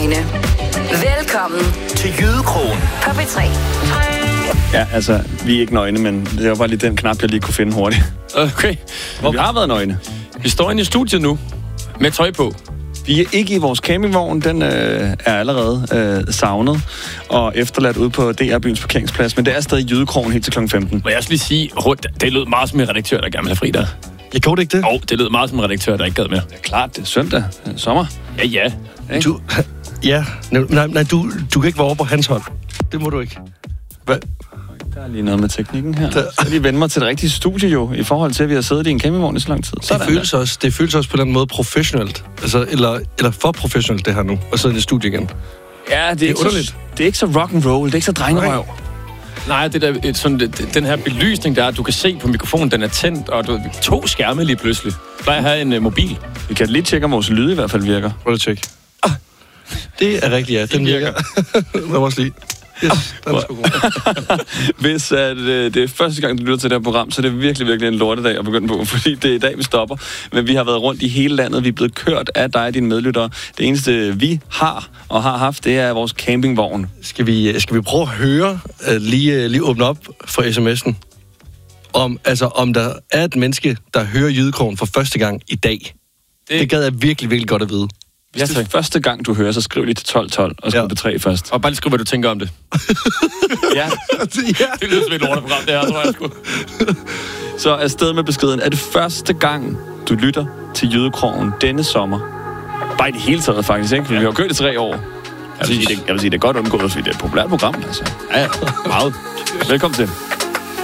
nøgne. Velkommen til Jydekrogen på P3. Ja, altså, vi er ikke nøgne, men det var bare lige den knap, jeg lige kunne finde hurtigt. Okay. Vi har været nøgne. Vi står inde i studiet nu, med tøj på. Vi er ikke i vores campingvogn, den er allerede savnet og efterladt ude på DR Byens parkeringsplads, men det er stadig Jydekrogen helt til kl. 15. Må jeg også lige sige, det lød meget som en redaktør, der gerne vil have fri der. Jeg gjorde det ikke det? Det lød meget som en redaktør, der ikke gad mere. Det er klart, det er søndag, det er sommer. Ja. Nej, du kan ikke være over på hans hold. Det må du ikke. Hvad? Der er lige noget med teknikken her. Så jeg lige vende mig til det rigtige studie jo, i forhold til, at vi har siddet i en campingvogn i så lang tid. Det føles også på en eller anden måde professionelt. Altså, eller for professionelt det her nu, og sidde i studiet igen. Ja, det er underligt. Det er ikke så rock and roll, det er ikke så drengerøv. Nej, det der, sådan, den her belysning der, du kan se på mikrofonen, den er tændt, og du 2 skærme lige pludselig. Plejer at have en mobil. Vi kan lige tjekke, om vores lyd i hvert fald virker. Prøv at tjekke. Det er rigtigt, ja. Den virker. Det var også lige. Yes, Hvis det er første gang, du lytter til det her program, så er det virkelig, virkelig en lortedag at begynde på, fordi det er i dag, vi stopper. Men vi har været rundt i hele landet, vi er blevet kørt af dig og dine medlyttere. Det eneste, vi har og har haft, det er vores campingvogn. Skal vi prøve at høre, lige åbne op for sms'en, om der er et menneske, der hører Jydekrogen for første gang i dag? Det gad jeg virkelig, virkelig godt at vide. Hvis det er første gang, du hører, så skriv lige til 1212 og skriv P3 først. Og bare lige skriv, hvad du tænker om det. Ja. Det lyder som et lorteprogram, det her, tror jeg sgu. Så afsted med beskeden. Er det første gang, du lytter til Jydekrogen denne sommer? Bare i det hele taget, faktisk, ikke? Vi har jo kørt i 3 år. Jeg vil sige, det er godt undgået, fordi det er et populært program, altså. Ja, meget. Velkommen til.